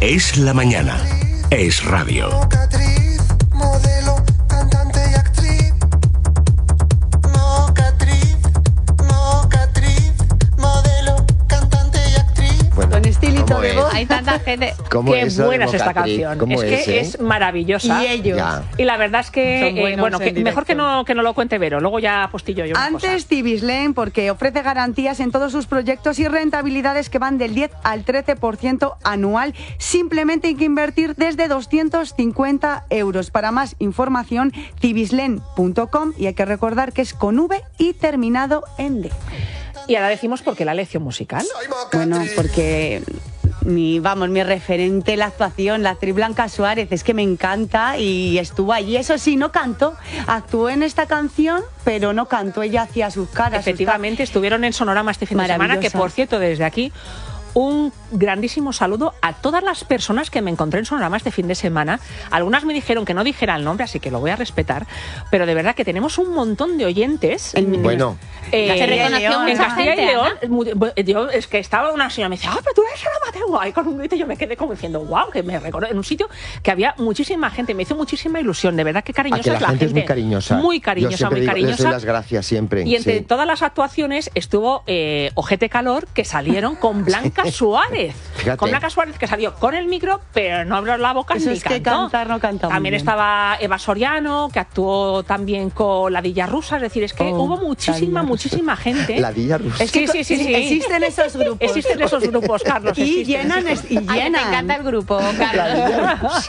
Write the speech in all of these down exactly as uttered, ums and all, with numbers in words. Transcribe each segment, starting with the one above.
Es la mañana. Es radio. Con estilito de es? voz. Hay tanta gente. ¿Cómo Qué eso de buena es esta Mocatriz? canción. ¿Cómo Es que es, eh? es maravillosa. Y ellos. Ya. Y la verdad es que, Son eh, buenos bueno, que en mejor que directo. no, que no lo cuente Vero. Luego ya postillo yo una Antes Tibislen, porque ofrece garantías en todos sus proyectos y rentabilidades que van del diez al trece por ciento anual. Simplemente hay que invertir desde doscientos cincuenta euros. Para más información, tibislen punto com, y hay que recordar que es con V y terminado en D. cosa. Y ahora decimos por qué la lección musical. Bueno, porque mi, vamos, mi referente, la actuación, la actriz Blanca Suárez, es que me encanta y estuvo allí. Eso sí, no cantó, actuó en esta canción, pero no cantó, ella hacía sus caras. Efectivamente, estuvieron en Sonorama este fin de semana, que Maravillosa. por cierto, desde aquí, un grandísimo saludo a todas las personas que me encontré en Sonorama este fin de semana. Algunas me dijeron que no dijera el nombre, así que lo voy a respetar, pero de verdad que tenemos un montón de oyentes. En- Bueno, Eh, Se reconoció en mucha Castilla y gente, León, Ana. es muy- yo, es que estaba una señora, me decía, ah, pero tú eres Ana Mateo, ahí con un grito, y yo me quedé como diciendo, wow, que me reconoce, en un sitio que había muchísima gente, me hizo muchísima ilusión, de verdad que a cariñosa que la, es la gente gente. es muy cariñosa. Muy Yo cariñosa, siempre muy digo, les cariñosa. doy las gracias siempre. Y entre sí. todas las actuaciones estuvo eh, Ojete Calor, que salieron con Blanca Suárez. Fíjate. Con Blanca Suárez, que salió con el micro, pero no abrió la boca Eso ni es que cantó. cantar no canta muy También bien. estaba Eva Soriano, que actuó también con la Dilla Rusa. Es decir, es que Oh, hubo la Dilla muchísima, Rusa. muchísima gente. La Dilla Rusa. Es que Sí, sí, sí, sí. existen esos grupos. Existen esos grupos, Carlos. Y existen, llenan, existen. es- y Ay, que te llenan. encanta el grupo, Carlos.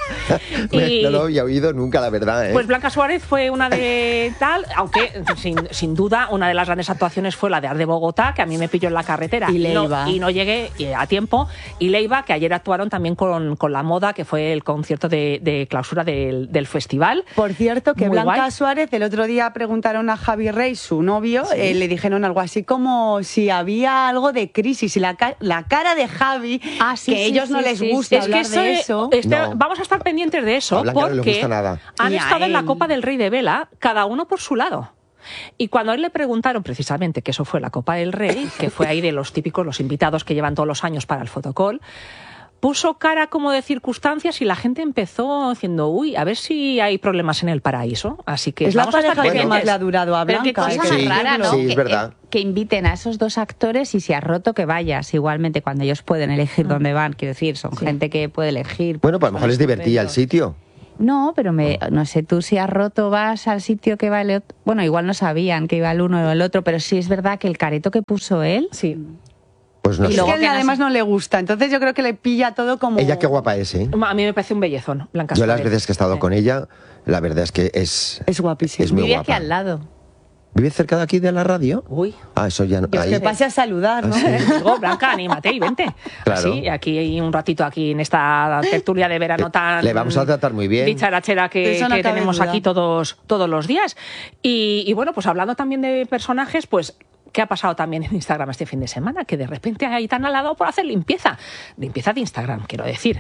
Y- No lo había oído nunca, la verdad. ¿eh? Pues Blanca Suárez fue una de tal, aunque sin, sin duda una de las grandes actuaciones fue la de Ar de Bogotá, que a mí me pilló en la carretera Y no, Leiva. y no llegué eh, a tiempo. Y Leiva, que ayer actuaron también con, con La Moda, que fue el concierto de, de clausura del, del festival. Por cierto, que Muy Blanca guay. Suárez, el otro día preguntaron a Javi Rey, su novio, eh, le dijeron algo así como si había algo de crisis. Y la, ca- la cara de Javi, Ah, sí, que a sí, ellos no sí, les sí, gusta Es que hablar eso, de eso. este- No. vamos a estar pendientes de eso, A Blanca no le porque gusta nada. han Ni a estado en la él. Copa del Rey de Vela, cada uno por su lado. Y cuando a él le preguntaron precisamente que eso fue la Copa del Rey, que fue ahí de los típicos, los invitados que llevan todos los años para el fotocall, puso cara como de circunstancias y la gente empezó diciendo, uy, a ver si hay problemas en el paraíso. Así que Es la vamos a estar pareja que pendientes. más le ha durado a Pero qué Blanca, cosa hay Cosa que más más rara, decirlo. ¿no? Sí, es que, verdad. eh, que inviten a esos dos actores y si has roto que vayas. Igualmente, cuando ellos pueden elegir dónde van, quiero decir, son gente que puede elegir. Bueno, pues a lo mejor les divertía el sitio. No, pero me, no sé, tú si has roto vas al sitio que va el otro. Bueno, igual no sabían que iba el uno o el otro, pero sí es verdad que el careto que puso él. Sí. Pues no Y Es sé. luego que a él que no además se- no le gusta, entonces yo creo que le pilla todo como... Ella qué guapa es, ¿eh? A mí me parece un bellezón, Blanca Yo las Suárez. veces que he estado Sí. con ella, la verdad es que es... Es guapísimo. Es muy Vive guapa. aquí al lado. ¿Vive cerca de aquí de la radio? Uy. Ah, eso ya no... Pues ahí. que pase a saludar, ¿no? Ah, sí. Digo, Blanca, anímate y vente. Claro. Sí, aquí hay un ratito aquí en esta tertulia de verano Eh, tan... le vamos a tratar muy bien. Dicharachera que, Eso no que cabe tenemos duda. aquí todos, todos los días. Y, y bueno, pues hablando también de personajes, pues... ¿Qué ha pasado también en Instagram este fin de semana? Que de repente Aitana le ha dado por hacer limpieza. Limpieza de Instagram, quiero decir.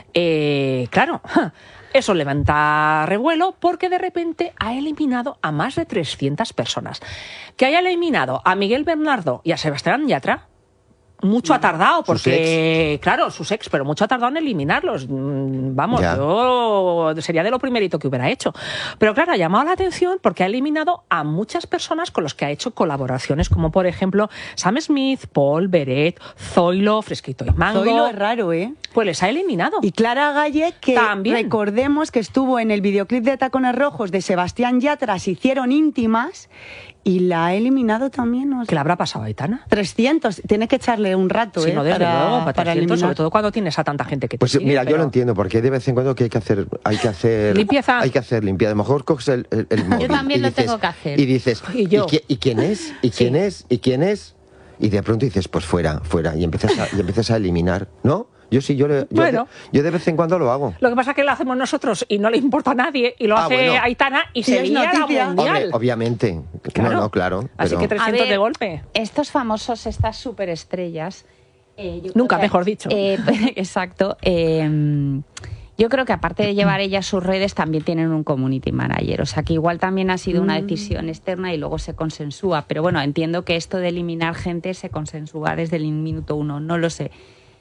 Eh, claro, eso levanta revuelo porque de repente ha eliminado a más de trescientas personas. Que haya eliminado a Miguel Bernardo y a Sebastián Yatra, mucho ha tardado, Sus porque, claro, sus ex, pero mucho ha tardado en eliminarlos. Mm, Vamos, Ya. yo sería de lo primerito que hubiera hecho. Pero claro, ha llamado la atención porque ha eliminado a muchas personas con los que ha hecho colaboraciones, como por ejemplo Sam Smith, Paul, Beret, Zoilo, Fresquito y Mango. Zoilo es raro, ¿eh? Pues les ha eliminado. Y Clara Galle, que También. recordemos que estuvo en el videoclip de Tacones Rojos de Sebastián Yatra, se hicieron íntimas y la ha eliminado también. ¿No? ¿Qué le habrá pasado a Aitana? trescientos, tienes que echarle un rato, Si ¿eh? no, desde para, luego, para, para trescientos, eliminar. sobre todo cuando tienes a tanta gente que te Pues sigue, mira, yo pero- lo entiendo, porque de vez en cuando que hay que hacer, hay que hacer Limpieza. Hay que hacer limpieza. A lo mejor coges el, el, el móvil también y lo dices- tengo que hacer. Y dices, Y yo. qui- ¿y quién es? ¿Y quién Sí. es? ¿Y quién es? Y de pronto dices, pues fuera, fuera, y empiezas a, y empiezas a eliminar, ¿no? Yo sí, yo, le- yo, Bueno. de, yo de vez en cuando lo hago. Lo que pasa es que lo hacemos nosotros y no le importa a nadie, y lo Ah, hace bueno. Aitana y se es lía la noticia. mundial. Hombre, obviamente. Claro. No, no, claro. Así pero- que A trescientos ver, de golpe. Estos famosos, estas superestrellas. eh, yo Nunca creo que- mejor dicho. eh, exacto. eh, yo creo que aparte de llevar ellas sus redes, también tienen un community manager. O sea que igual también ha sido una decisión externa y luego se consensúa. Pero bueno, entiendo que esto de eliminar gente se consensúa desde el minuto uno. No lo sé.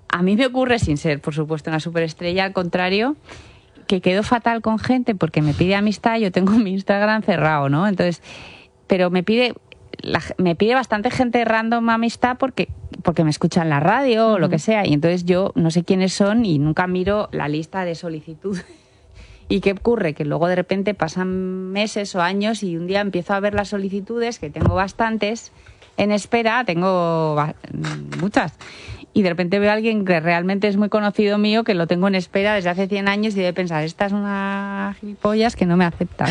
a mí me ocurre, sin ser, por supuesto, una superestrella, al contrario, que quedo fatal con gente porque me pide amistad, yo tengo mi Instagram cerrado, ¿no? Entonces, pero me pide... La, me pide bastante gente random amistad porque, porque me escucha en la radio uh-huh. o lo que sea, y entonces yo no sé quiénes son y nunca miro la lista de solicitud. ¿Y qué ocurre? Que luego de repente pasan meses o años y un día empiezo a ver las solicitudes, que tengo bastantes en espera, tengo muchas, y de repente veo a alguien que realmente es muy conocido mío, que lo tengo en espera desde hace cien años, y debe pensar, esta es una gilipollas que no me acepta.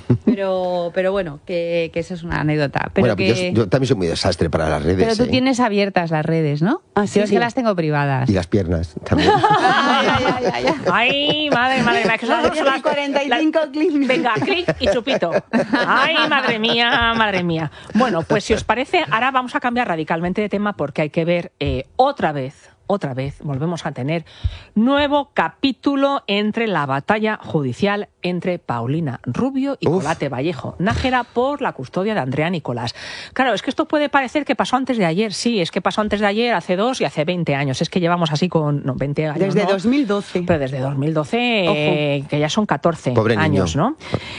Pero, pero bueno, que, que eso es una anécdota. Pero bueno, que... yo, yo también soy muy desastre para las redes. Pero tú ¿eh? tienes abiertas las redes, ¿no? Ah, sí, yo es sí. que las tengo privadas. Y las piernas también. Ay, ay, ay, ay, ay. Ay, madre, madre, madre. Que son Las las cuarenta y cinco la- clics. Venga, clic y chupito. Ay, madre mía, madre mía. Bueno, pues si os parece, ahora vamos a cambiar radicalmente de tema porque hay que ver eh, otra vez, otra vez, volvemos a tener nuevo capítulo entre la batalla judicial entre Paulina Rubio y Uf. Colate Vallejo Nájera por la custodia de Andrea Nicolás. Claro, es que esto puede parecer que pasó antes de ayer. Sí, es que pasó antes de ayer, hace dos y hace veinte años. Es que llevamos así con no, veinte años. Desde ¿no? dos mil doce. Pero desde dos mil doce, eh, que ya son catorce Pobre años, niño. ¿no?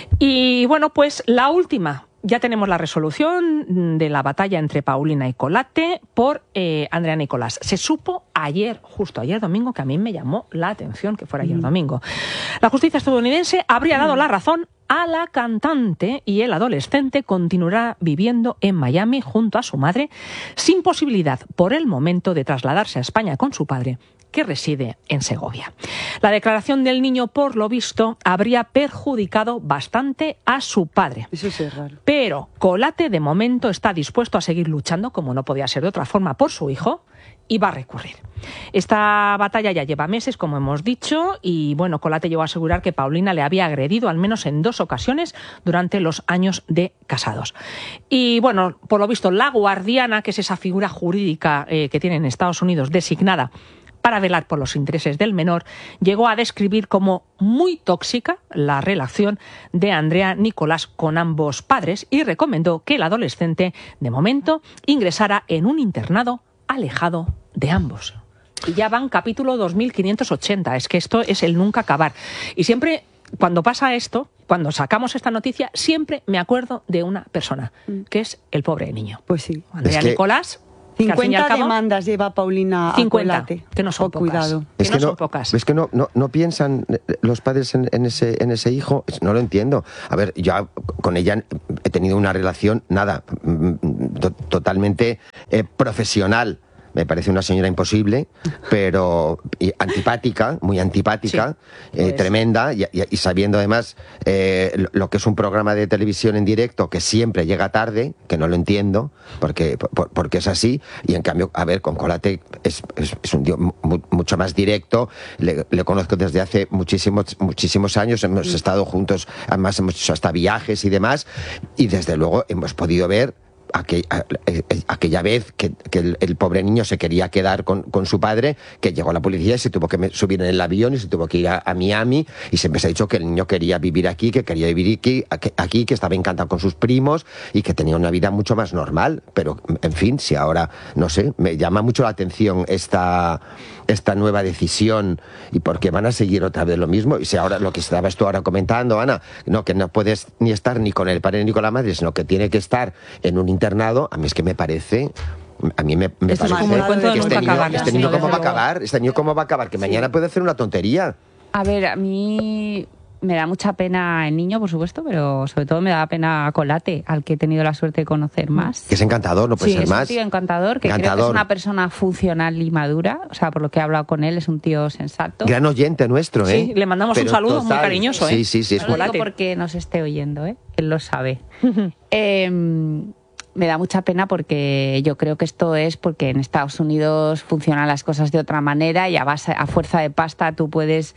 Y bueno, pues la última. Ya tenemos la resolución de la batalla entre Paulina y Colate por eh, Andrea Nicolás. Se supo ayer, justo ayer domingo, que a mí me llamó la atención que fuera ayer Mm. domingo. La justicia estadounidense habría dado la razón a la cantante y el adolescente continuará viviendo en Miami junto a su madre, sin posibilidad por el momento de trasladarse a España con su padre, que reside en Segovia. La declaración del niño, por lo visto, habría perjudicado bastante a su padre. Eso sí es raro. Pero Colate, de momento, está dispuesto a seguir luchando, como no podía ser de otra forma, por su hijo, y va a recurrir. Esta batalla ya lleva meses, como hemos dicho, y bueno, Colate llegó a asegurar que Paulina le había agredido al menos en dos ocasiones durante los años de casados. Y bueno, por lo visto, la guardiana, que es esa figura jurídica eh, que tiene en Estados Unidos designada para velar por los intereses del menor, llegó a describir como muy tóxica la relación de Andrea Nicolás con ambos padres y recomendó que el adolescente, de momento, ingresara en un internado alejado de ambos. Y ya van capítulo dos mil quinientos ochenta, es que esto es el nunca acabar. Y siempre, cuando pasa esto, cuando sacamos esta noticia, siempre me acuerdo de una persona, que es el pobre niño. Pues sí. Andrea Es que- Nicolás, que al fin y al cincuenta cabo, demandas lleva Paulina cincuenta, a Colate. que no son Oh, pocas. cuidado. Que Es no que, son no, pocas. es que no, no, no piensan los padres en, en ese, en ese hijo. No lo entiendo. A ver, yo con ella he tenido una relación, nada, to- totalmente eh, profesional. Me parece una señora imposible, pero y antipática, muy antipática, Sí, eh, lo es. tremenda, y, y- y sabiendo además eh, lo, lo que es un programa de televisión en directo que siempre llega tarde, que no lo entiendo, porque, por- porque es así, y en cambio, a ver, con Colate es, es, es un tío mu- mucho más directo, le, le conozco desde hace muchísimos, muchísimos años, hemos estado juntos, además hemos hecho hasta viajes y demás, y desde luego hemos podido ver Aquella, aquella vez que, que el, el pobre niño se quería quedar con, con su padre, que llegó la policía y se tuvo que me- subir en el avión y se tuvo que ir a, a Miami, y siempre se ha dicho que el niño quería vivir aquí, que quería vivir aquí, aquí, aquí, que estaba encantado con sus primos y que tenía una vida mucho más normal. Pero, en fin, si ahora, no sé, me llama mucho la atención esta, esta nueva decisión, y porque van a seguir otra vez lo mismo. Y si ahora lo que estabas tú ahora comentando, Ana, no, que no puedes ni estar ni con el padre ni con la madre, sino que tiene que estar en un internado, a mí es que me parece, a mí me, me Esto es parece como el cuento de que este nunca niño, acabar, este sí, niño desde cómo va a luego. acabar, este niño cómo va a acabar, que mañana puede hacer una tontería. A ver, a mí me da mucha pena el niño, por supuesto, pero sobre todo me da pena Colate, al que he tenido la suerte de conocer más. Que es encantador, no puede Sí, ser es más. un tío encantador, que creo que Encantador. es una persona funcional y madura. O sea, por lo que he hablado con él, es un tío sensato. Gran oyente nuestro, ¿eh? Sí, le mandamos un Pero saludo muy cariñoso, ¿eh? Sí, sí, sí. Es No lo muy- digo Colate. porque nos esté oyendo, ¿eh? Él lo sabe. Eh, me da mucha pena porque yo creo que esto es porque en Estados Unidos funcionan las cosas de otra manera y a, base, a fuerza de pasta tú puedes...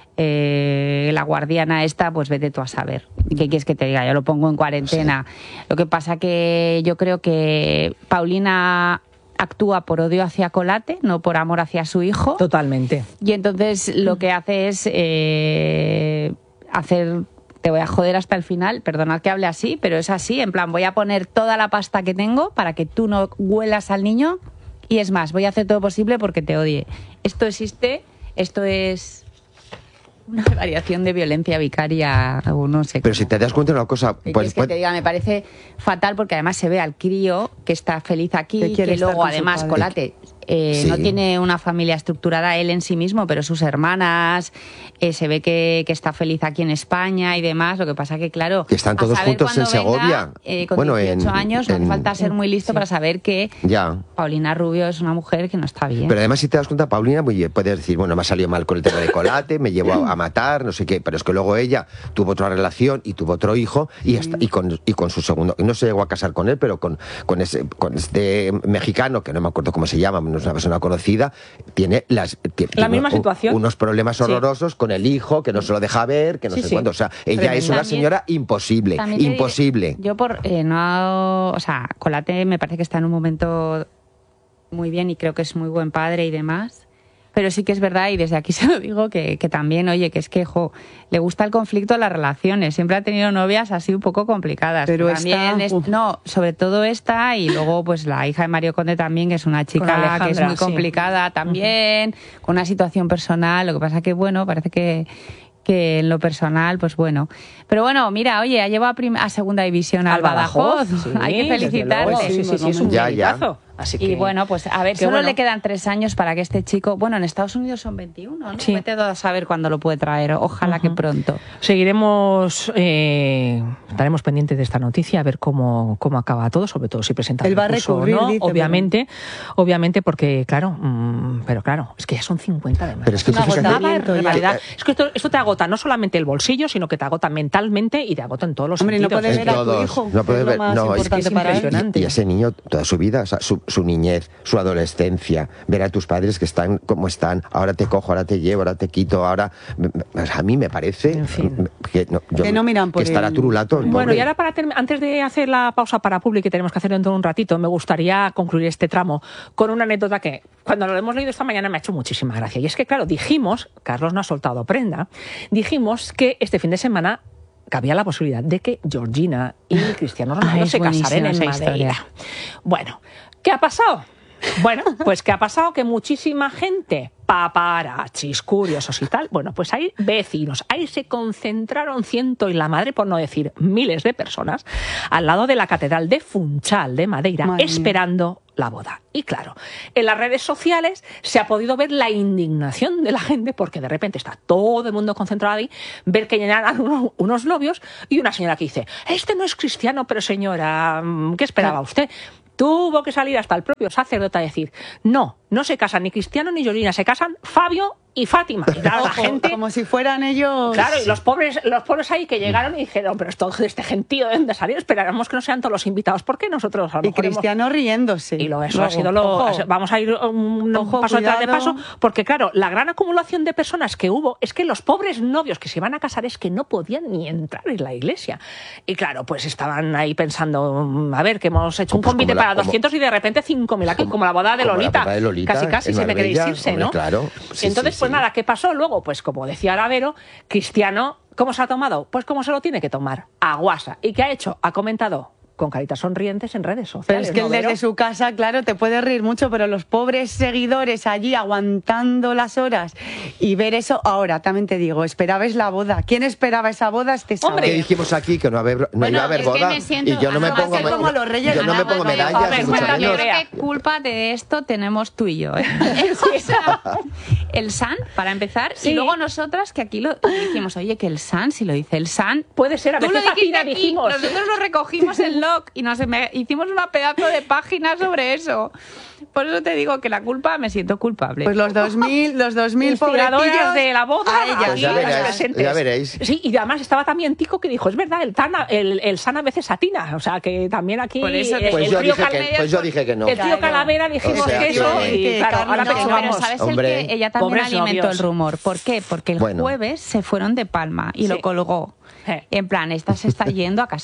Eh, la guardiana esta, pues vete tú a saber. ¿Qué quieres que te diga? Yo lo pongo en cuarentena. Lo que pasa que yo creo que Paulina actúa por odio hacia Colate, no por amor hacia su hijo. Totalmente. Y entonces lo que hace es eh, hacer... Te voy a joder hasta el final, perdonad que hable así, pero es así, en plan, voy a poner toda la pasta que tengo para que tú no huelas al niño Y es más, voy a hacer todo posible porque te odie. Esto existe, esto es una variación de violencia vicaria o no sé. Pero si te das cuenta de una cosa... Pues, es que pues, te diga, me parece fatal porque además se ve al crío que está feliz aquí, que, que luego además, Colate, eh, sí. no tiene una familia estructurada él en sí mismo, pero sus hermanas, eh, se ve que, que está feliz aquí en España y demás. Lo que pasa que, claro... Que están todos juntos en Segovia. Venga, eh, con bueno, dieciocho en, años, en, no hace falta ser muy listo sí. para saber que ya. Paulina Rubio es una mujer que no está bien. Pero además, si te das cuenta, Paulina, pues, puedes decir, bueno, me ha salido mal con el tema de Colate, me llevo a, a matar, no sé qué, pero es que luego ella tuvo otra relación y tuvo otro hijo y, hasta, y, con, y con su segundo, no se llegó a casar con él, pero con, con, ese, con este mexicano, que no me acuerdo cómo se llama, no es una persona conocida, tiene las tiene, la misma un, situación. unos problemas horrorosos sí. con el hijo, que no se lo deja ver, que no sí, sé sí. cuándo, o sea, ella Tremendo. es una también, señora imposible, imposible. Yo por, eh, no, o sea, Colate me parece que está en un momento muy bien y creo que es muy buen padre y demás. Pero sí que es verdad, y desde aquí se lo digo, que, que también, oye, que es que, jo, le gusta el conflicto en las relaciones. Siempre ha tenido novias así un poco complicadas. Pero también esta... es, no, sobre todo esta, y luego pues la hija de Mario Conde también, que es una chica que es muy complicada sí. también, uh-huh. con una situación personal. Lo que pasa que, bueno, parece que... que en lo personal, pues bueno. Pero bueno, mira, oye, ha llevado a, prim- a segunda división al Badajoz. Badajoz. Sí, hay que felicitarle. Sí, sí, sí, es un ya, ya. Así que, y bueno, pues a ver, solo bueno. le quedan tres años para que este chico... Bueno, en Estados Unidos son veintiuno, ¿no? Sí. Vete a saber cuándo lo puede traer. Ojalá uh-huh. que pronto. Seguiremos, eh, estaremos pendientes de esta noticia, a ver cómo, cómo acaba todo, sobre todo si presenta el recurso o no, dice, obviamente, pero... obviamente, porque, claro, mmm, pero claro, es que ya son cincuenta de pero es que es una agotada, en realidad. Es que esto, esto te agota no solamente el bolsillo, sino que te agota mentalmente y te agota en todos los Hombre, sentidos. no puedes ver a tu hijo, no puedes ver, no, es que es impresionante. Y, y ese niño, toda su vida, o sea, su, su niñez, su adolescencia, ver a tus padres que están como están, ahora te cojo, ahora te llevo, ahora te quito, ahora... A mí me parece en fin. que no, yo, que no miran por que estará el... turulato. El bueno, y ahora para term- antes de hacer la pausa para Publi, que tenemos que hacer dentro de un ratito, me gustaría concluir este tramo con una anécdota que cuando lo hemos leído esta mañana me ha hecho muchísima gracia. Y es que, claro, dijimos, Carlos no ha soltado prenda, dijimos que este fin de semana cabía la posibilidad de que Georgina y Cristiano Ronaldo Ay, se casaren en Madeira. Historia. Bueno, ¿qué ha pasado? Bueno, pues ¿qué ha pasado? Que muchísima gente, paparachis, curiosos y tal, bueno, pues hay vecinos, ahí se concentraron ciento y la madre, por no decir miles de personas, al lado de la Catedral de Funchal de Madeira, Madre esperando la boda. Y claro, en las redes sociales se ha podido ver la indignación de la gente porque de repente está todo el mundo concentrado ahí, ver que llenan unos, unos novios y una señora que dice, este no es cristiano, pero señora, ¿qué esperaba usted? Tuvo que salir hasta el propio sacerdote a decir, no, no se casan ni Cristiano ni Georgina, se casan Fabio y Fátima. Y claro, la gente... Como si fueran ellos... Claro, y los pobres, los pobres ahí que llegaron y dijeron, pero esto de este gentío de dónde salió, esperáramos que no sean todos los invitados, porque nosotros a lo Y Cristiano hemos... riéndose. Y lo, eso Luego, ha sido lo... Ojo, vamos a ir un ojo, paso atrás de paso, porque claro, la gran acumulación de personas que hubo es que los pobres novios que se iban a casar es que no podían ni entrar en la iglesia. Y claro, pues estaban ahí pensando, a ver, que hemos hecho un pues convite la, para como, doscientos y de repente cinco mil aquí, como, como la boda de Lolita. La boda de Lolita casi, casi, si me queréis irse, hombre, ¿no? Claro. Sí, Entonces, sí, pues sí. nada, ¿qué pasó luego? Pues como decía Lavero, Cristiano, ¿cómo se ha tomado? Pues como se lo tiene que tomar, a guasa. ¿Y qué ha hecho? Ha comentado con caritas sonrientes en redes sociales. Pero es que ¿no, él desde Vero? su casa, claro, te puede reír mucho, pero los pobres seguidores allí aguantando las horas y ver eso, ahora también te digo, esperabais la boda. ¿Quién esperaba esa boda este sábado? Hombre, dijimos aquí que no, haber, no bueno, iba a haber es boda que me siento, y yo no me Ana, pongo, como los reyes, yo no Ana, me pongo no, medallas, a ver, ni mucho cuéntame, menos. Yo creo que culpa de esto tenemos tú y yo, ¿eh? O sea, el S A N, para empezar, Sí. y luego nosotras que aquí lo dijimos, oye, que el S A N, si lo dice el S A N... Puede ser, a Tú lo veces dijiste Pina aquí, dijimos. nosotros lo recogimos en Log y nos me- hicimos una pedazo de página sobre eso. Por eso te digo que la culpa, me siento culpable. Pues los dos mil, los dos mil Inspiradoras pobrecillos de la boda, a ellas. Pues ya aquí, las veréis, presentes. ya veréis. Sí, y además estaba también Tico que dijo, es verdad, el Tana, el, el San a veces atina, o sea que también aquí Por eso te- el, Pues el yo, tío dije que, Calmedia- pues yo dije que no. el tío Claro. Calavera dijimos O sea, que eso que- y que claro, Carmen, ahora no, Pero pechugamos. ¿sabes Hombre. el que ella también Pobres alimentó novios. el rumor? ¿Por qué? Porque el Bueno. jueves se fueron de Palma y Sí. lo colgó. Eh. En plan, esta se está yendo a casar.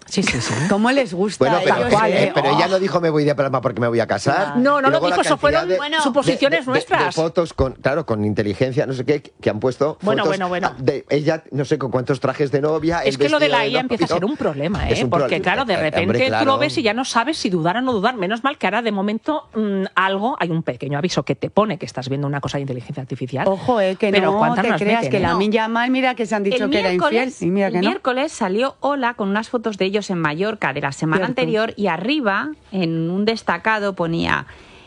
Sí, sí, sí. ¿Cómo les gusta Bueno, a pero, ellos, cual, eh, eh? pero Oh. ella no dijo me voy de Palma porque me voy a casar. No, no Y lo luego dijo, la eso fueron cantidad de- suposiciones de- de- nuestras. De fotos con, claro, con inteligencia, no sé qué, que han puesto Bueno, fotos bueno, bueno. de ella, no sé con cuántos trajes de novia. Es el que lo de vestido la I A novio, empieza a ser un problema, ¿eh? Es un Porque, problema. claro, de Eh, repente hombre, tú claro. lo ves y ya no sabes si dudar o no dudar. Menos mal que ahora, de momento, mmm, algo, hay un pequeño aviso que te pone que estás viendo una cosa de inteligencia artificial. Ojo, eh, que pero no ¿cuántas te nos creas meten, que eh? la No. Lamine Yamal, mira que se han dicho El que era infiel miércoles, y mira el que no. miércoles salió Ola con unas fotos de ellos en Mallorca de la semana Cierto. anterior y arriba, en un destacado, ponía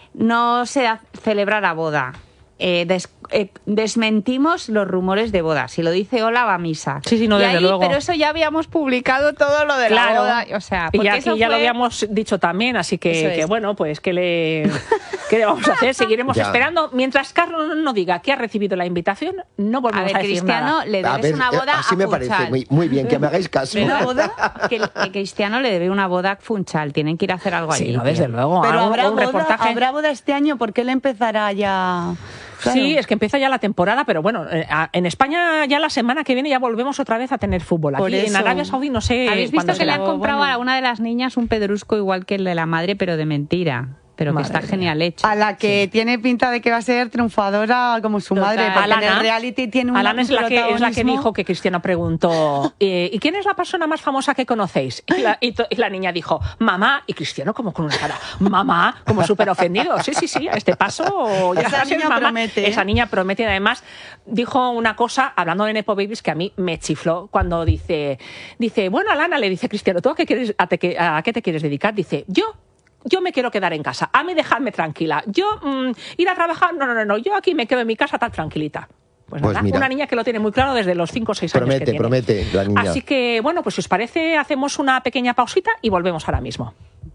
no se ha- celebrar a boda. Eh, des- eh, desmentimos los rumores de boda. Si lo dice Ola, va a misa. Sí, sí, no, Y desde ahí, luego. Pero eso ya habíamos publicado todo lo de la Claro. boda. O sea, y porque ya, eso y ya lo fue- habíamos dicho también, así Eso que, es. que bueno, pues ¿qué le, ¿qué le vamos a hacer? Seguiremos Ya. esperando. Mientras Carlos no diga que ha recibido la invitación, no A volvemos a, ver, decir Cristiano, nada. le A debes ver, una eh, boda así a me parece Funchal. muy, muy bien que me hagáis caso. ¿Una boda? Que, que Cristiano le debe una boda a Funchal. Tienen que ir a hacer algo allí. Sí, no, desde luego. Pero Algo- habrá un boda, reportaje. habrá boda este año porque él empezará ya. Claro. Sí, es que empieza ya la temporada, pero bueno, eh, a- en España ya la semana que viene ya volvemos otra vez a tener fútbol. Por Aquí en eso. Arabia Saudí no sé ¿Habéis visto cuándo que le será. han comprado Bueno. a una de las niñas un pedrusco igual que el de la madre, pero de mentira? Pero que Madre está mía. genial hecho. A la que tiene pinta de que va a ser triunfadora como su Total. madre, porque en Alana. el reality tiene un Alana es la, que, es la que protagonismo. dijo que Cristiano preguntó eh, ¿y quién es la persona más famosa que conocéis? Y la, y to- y la niña dijo mamá, y Cristiano como con una cara mamá, como súper ofendido. Sí, sí, sí, a este paso ya Esa sabes, niña mamá. promete, ¿eh? Esa niña promete. Y además dijo una cosa, hablando de Nepo Babies, que a mí me chifló cuando dice, dice bueno, Alana, le dice Cristiano, ¿tú a qué, quieres, a, te- a qué te quieres dedicar? Dice, yo Yo me quiero quedar en casa, a mí dejarme tranquila. Yo mm, ir a trabajar, no, no, no, no, yo aquí me quedo en mi casa tan tranquilita. Pues, Pues nada, mira. una niña que lo tiene muy claro desde los cinco o seis años que Promete, tiene. promete la niña. Así que, bueno, pues si os parece, hacemos una pequeña pausita y volvemos ahora mismo.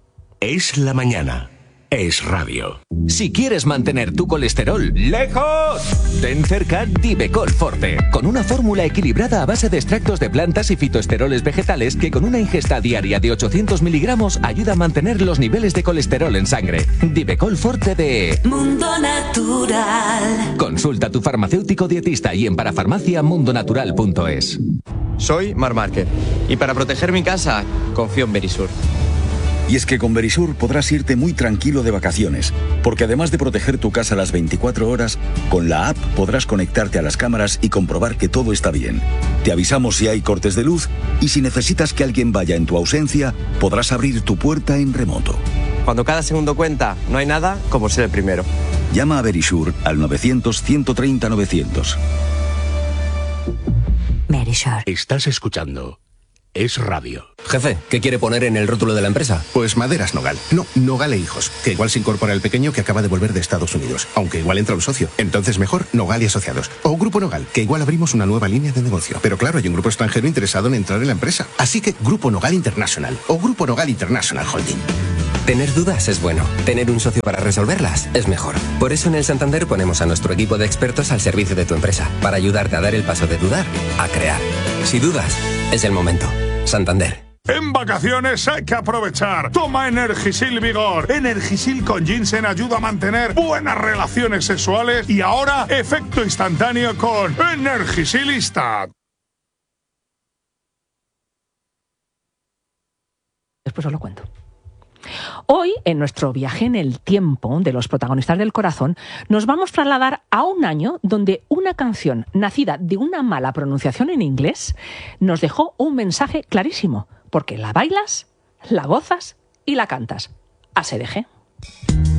Es la mañana. Es radio. Si quieres mantener tu colesterol lejos, ten cerca Divecol Forte, con una fórmula equilibrada a base de extractos de plantas y fitoesteroles vegetales que con una ingesta diaria de ochocientos miligramos ayuda a mantener los niveles de colesterol en sangre. Divecol Forte de Mundo Natural. Consulta a tu farmacéutico dietista y en parafarmacia mundonatural punto es. Soy Mar Márquez y para proteger mi casa confío en Verisur. Y es que con Verisur podrás irte muy tranquilo de vacaciones, porque además de proteger tu casa las veinticuatro horas, con la app podrás conectarte a las cámaras y comprobar que todo está bien. Te avisamos si hay cortes de luz y si necesitas que alguien vaya en tu ausencia, podrás abrir tu puerta en remoto. Cuando cada segundo cuenta, no hay nada como ser el primero. Llama a Verisur al novecientos, ciento treinta, novecientos. Verisur. Estás escuchando Es radio. Jefe, ¿qué quiere poner en el rótulo de la empresa? Pues Maderas Nogal. No, Nogal e Hijos. Que igual se incorpora el pequeño que acaba de volver de Estados Unidos. Aunque igual entra un socio. Entonces mejor Nogal y Asociados. O Grupo Nogal, que igual abrimos una nueva línea de negocio. Pero claro, hay un grupo extranjero interesado en entrar en la empresa. Así que Grupo Nogal International. O Grupo Nogal International Holding. Tener dudas es bueno. Tener un socio para resolverlas es mejor. Por eso en el Santander ponemos a nuestro equipo de expertos al servicio de tu empresa. Para ayudarte a dar el paso de dudar a crear. Si dudas, es el momento. Santander. En vacaciones hay que aprovechar. Toma Energisil Vigor. Energisil con ginseng ayuda a mantener buenas relaciones sexuales y ahora efecto instantáneo con Energisil Instant. Después os lo cuento. Hoy, en nuestro viaje en el tiempo de los protagonistas del corazón, nos vamos a trasladar a un año donde una canción nacida de una mala pronunciación en inglés nos dejó un mensaje clarísimo, porque la bailas, la gozas y la cantas. A S D G.